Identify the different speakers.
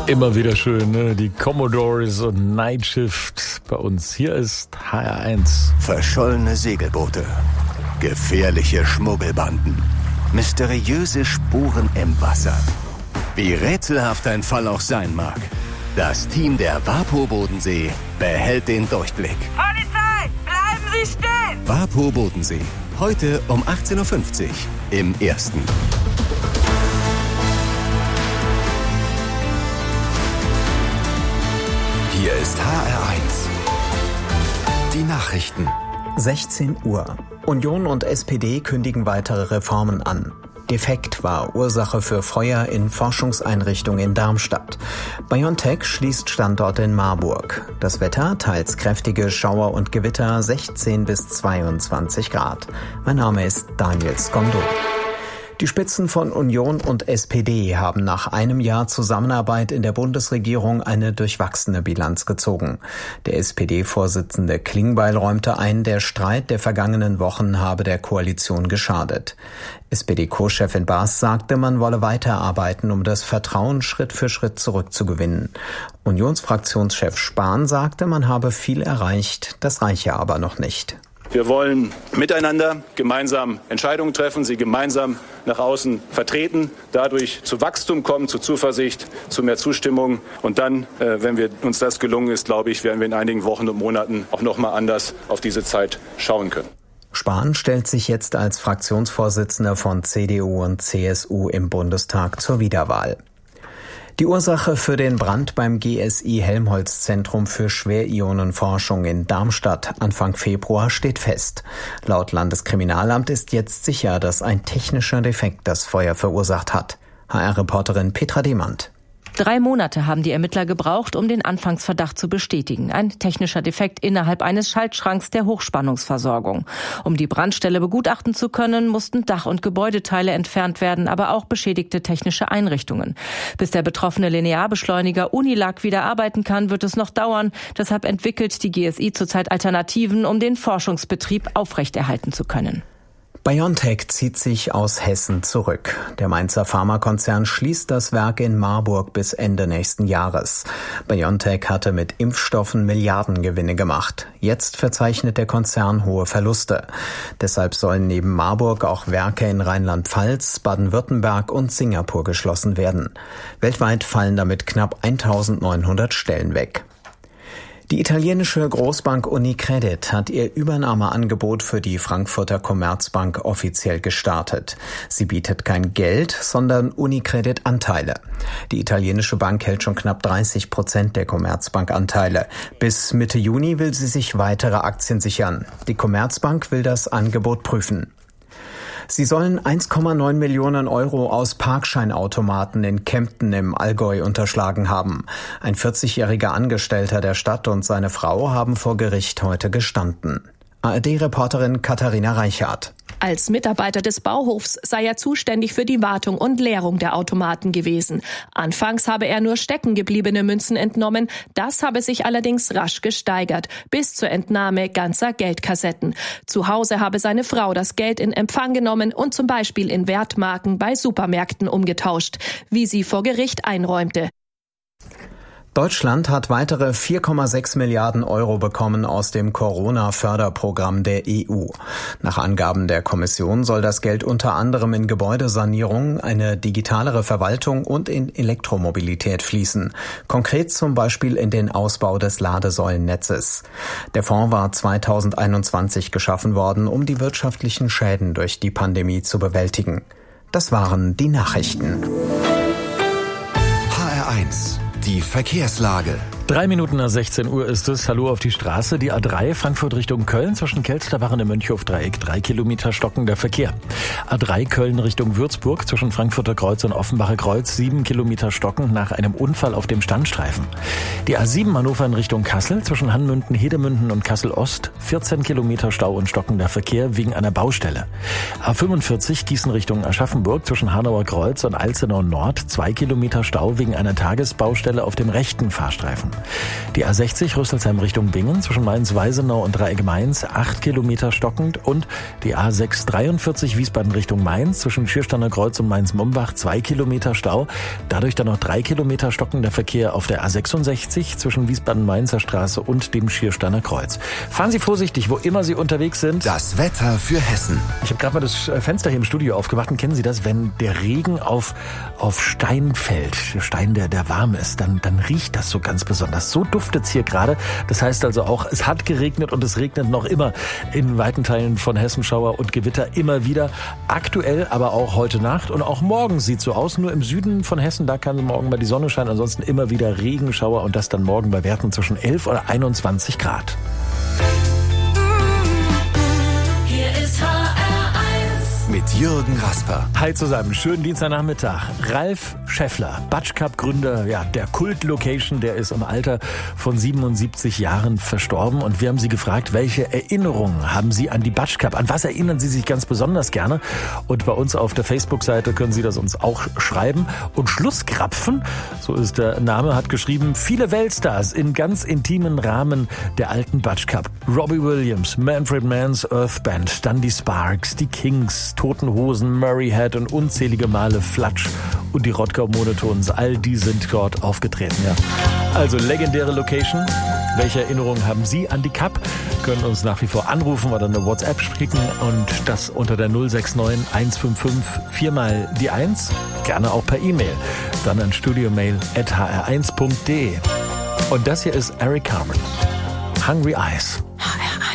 Speaker 1: Immer wieder schön, ne? Die Commodores und Night Shift bei uns. Hier ist HR1.
Speaker 2: Verschollene Segelboote, gefährliche Schmuggelbanden, mysteriöse Spuren im Wasser. Wie rätselhaft ein Fall auch sein mag, das Team der WaPo Bodensee behält den Durchblick.
Speaker 3: Polizei, bleiben Sie stehen!
Speaker 2: WaPo Bodensee, heute um 18.50 Uhr im Ersten. Hier ist HR1. Die Nachrichten.
Speaker 4: 16 Uhr. Union und SPD kündigen weitere Reformen an. Defekt war Ursache für Feuer in Forschungseinrichtung in Darmstadt. BioNTech schließt Standort in Marburg. Das Wetter, teils kräftige Schauer und Gewitter, 16 bis 22 Grad. Mein Name ist Daniel Skondo. Die Spitzen von Union und SPD haben nach einem Jahr Zusammenarbeit in der Bundesregierung eine durchwachsene Bilanz gezogen. Der SPD-Vorsitzende Klingbeil räumte ein, der Streit der vergangenen Wochen habe der Koalition geschadet. SPD-Co-Chefin Baas sagte, man wolle weiterarbeiten, um das Vertrauen Schritt für Schritt zurückzugewinnen. Unionsfraktionschef Spahn sagte, man habe viel erreicht, das reiche aber noch nicht.
Speaker 5: Wir wollen miteinander gemeinsam Entscheidungen treffen, sie gemeinsam nach außen vertreten, dadurch zu Wachstum kommen, zu Zuversicht, zu mehr Zustimmung. Und dann, wenn uns das gelungen ist, glaube ich, werden wir in einigen Wochen und Monaten auch noch mal anders auf diese Zeit schauen können.
Speaker 4: Spahn stellt sich jetzt als Fraktionsvorsitzender von CDU und CSU im Bundestag zur Wiederwahl. Die Ursache für den Brand beim GSI Helmholtz-Zentrum für Schwerionenforschung in Darmstadt Anfang Februar steht fest. Laut Landeskriminalamt ist jetzt sicher, dass ein technischer Defekt das Feuer verursacht hat. HR-Reporterin Petra Demand.
Speaker 6: 3 Monate haben die Ermittler gebraucht, um den Anfangsverdacht zu bestätigen. Ein technischer Defekt innerhalb eines Schaltschranks der Hochspannungsversorgung. Um die Brandstelle begutachten zu können, mussten Dach- und Gebäudeteile entfernt werden, aber auch beschädigte technische Einrichtungen. Bis der betroffene Linearbeschleuniger Unilag wieder arbeiten kann, wird es noch dauern. Deshalb entwickelt die GSI zurzeit Alternativen, um den Forschungsbetrieb aufrechterhalten zu können.
Speaker 4: BioNTech zieht sich aus Hessen zurück. Der Mainzer Pharmakonzern schließt das Werk in Marburg bis Ende nächsten Jahres. BioNTech hatte mit Impfstoffen Milliardengewinne gemacht. Jetzt verzeichnet der Konzern hohe Verluste. Deshalb sollen neben Marburg auch Werke in Rheinland-Pfalz, Baden-Württemberg und Singapur geschlossen werden. Weltweit fallen damit knapp 1900 Stellen weg. Die italienische Großbank Unicredit hat ihr Übernahmeangebot für die Frankfurter Commerzbank offiziell gestartet. Sie bietet kein Geld, sondern Unicredit-Anteile. Die italienische Bank hält schon knapp 30% der Commerzbank-Anteile. Bis Mitte Juni will sie sich weitere Aktien sichern. Die Commerzbank will das Angebot prüfen. Sie sollen 1,9 Millionen Euro aus Parkscheinautomaten in Kempten im Allgäu unterschlagen haben. Ein 40-jähriger Angestellter der Stadt und seine Frau haben vor Gericht heute gestanden. ARD-Reporterin Katharina Reichhardt.
Speaker 7: Als Mitarbeiter des Bauhofs sei er zuständig für die Wartung und Leerung der Automaten gewesen. Anfangs habe er nur steckengebliebene Münzen entnommen. Das habe sich allerdings rasch gesteigert, bis zur Entnahme ganzer Geldkassetten. Zu Hause habe seine Frau das Geld in Empfang genommen und zum Beispiel in Wertmarken bei Supermärkten umgetauscht, wie sie vor Gericht einräumte.
Speaker 4: Deutschland hat weitere 4,6 Milliarden Euro bekommen aus dem Corona-Förderprogramm der EU. Nach Angaben der Kommission soll das Geld unter anderem in Gebäudesanierung, eine digitalere Verwaltung und in Elektromobilität fließen. Konkret zum Beispiel in den Ausbau des Ladesäulennetzes. Der Fonds war 2021 geschaffen worden, um die wirtschaftlichen Schäden durch die Pandemie zu bewältigen. Das waren die Nachrichten.
Speaker 2: HR1. Die Verkehrslage.
Speaker 1: 3 Minuten nach 16 Uhr ist es. Hallo auf die Straße. Die A3 Frankfurt Richtung Köln zwischen Kelsterwachen im Mönchhof-Dreieck 3 Kilometer stockender Verkehr. A3 Köln Richtung Würzburg zwischen Frankfurter Kreuz und Offenbacher Kreuz 7 Kilometer stockend nach einem Unfall auf dem Standstreifen. Die A7 Hannover in Richtung Kassel zwischen Hannmünden, Hedemünden und Kassel-Ost 14 Kilometer Stau und stockender Verkehr wegen einer Baustelle. A45 Gießen Richtung Aschaffenburg zwischen Hanauer Kreuz und Alzenau Nord 2 Kilometer Stau wegen einer Tagesbaustelle auf dem rechten Fahrstreifen. Die A60 Rüsselsheim Richtung Bingen zwischen Mainz-Weisenau und Dreieck-Mainz 8 Kilometer stockend und die A643 Wiesbaden Richtung Mainz zwischen Schiersteiner Kreuz und Mainz-Mumbach 2 Kilometer Stau. Dadurch dann noch 3 Kilometer stockender Verkehr auf der A66 zwischen Wiesbaden-Mainzer Straße und dem Schiersteiner Kreuz. Fahren Sie vorsichtig, wo immer Sie unterwegs sind.
Speaker 2: Das Wetter für Hessen.
Speaker 1: Ich habe gerade mal das Fenster hier im Studio aufgemacht und kennen Sie das, wenn der Regen auf Stein fällt, Stein, der warm ist, dann riecht das so ganz besonders. So duftet's hier gerade. Das heißt also auch, es hat geregnet und es regnet noch immer in weiten Teilen von Hessen, Schauer und Gewitter immer wieder. Aktuell aber auch heute Nacht und auch morgen sieht so aus. Nur im Süden von Hessen, da kann morgen mal die Sonne scheinen. Ansonsten immer wieder Regen, Schauer und das dann morgen bei Werten zwischen 11 oder 21 Grad.
Speaker 2: Mit Jürgen Rasper.
Speaker 1: Hi zusammen, schönen Dienstagnachmittag. Ralf Scheffler, Batsch-Cup-Gründer, der Kult-Location, der ist im Alter von 77 Jahren verstorben. Und wir haben Sie gefragt, welche Erinnerungen haben Sie an die Batsch-Cup? An was erinnern Sie sich ganz besonders gerne? Und bei uns auf der Facebook-Seite können Sie das uns auch schreiben. Und Schlusskrapfen, so ist der Name, hat geschrieben, viele Weltstars in ganz intimen Rahmen der alten Batsch-Cup. Robbie Williams, Manfred Mann's Earth Band, dann die Sparks, die Kings, Toten Hosen, Murray Head und unzählige Male Flatsch und die Rottgau Monotones. All die sind dort aufgetreten, ja. Also legendäre Location. Welche Erinnerungen haben Sie an die Cup? Können uns nach wie vor anrufen oder eine WhatsApp schicken und das unter der 069 155 4 mal die 1. Gerne auch per E-Mail. Dann an studiomail@hr1.de. Und das hier ist Eric Carmen. Hungry Eyes.